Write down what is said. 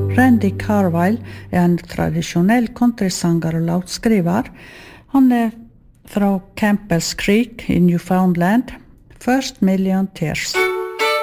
Randy Carlyle en tradisjonell countrysanger og låtskriver. Han fra Campbell's Creek i Newfoundland. First Million Tears.